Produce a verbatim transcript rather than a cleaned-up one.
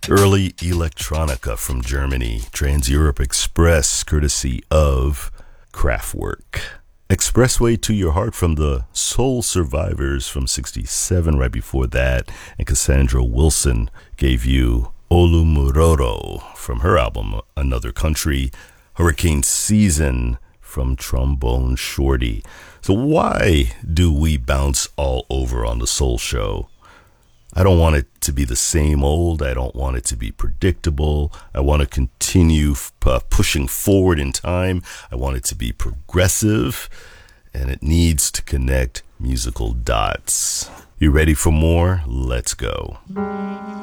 Early electronica from Germany, Trans-Europe Express, courtesy of Kraftwerk. Expressway to Your Heart from the Soul Survivors from sixty-seven, right before that. And Cassandra Wilson gave you Olumororo from her album Another Country. Hurricane Season from Trombone Shorty. So why do we bounce all over on the Soul Show? I don't want it to be the same old. I don't want it to be predictable. I want to continue uh, pushing forward in time. I want it to be progressive, and it needs to connect musical dots. You ready for more? Let's go.